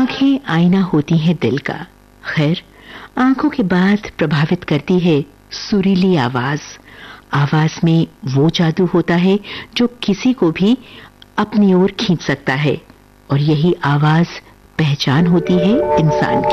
आंखें आईना होती हैं दिल का। खैर, आंखों के बाद प्रभावित करती है सुरीली आवाज। आवाज में वो जादू होता है जो किसी को भी अपनी ओर खींच सकता है, और यही आवाज पहचान होती है इंसान की।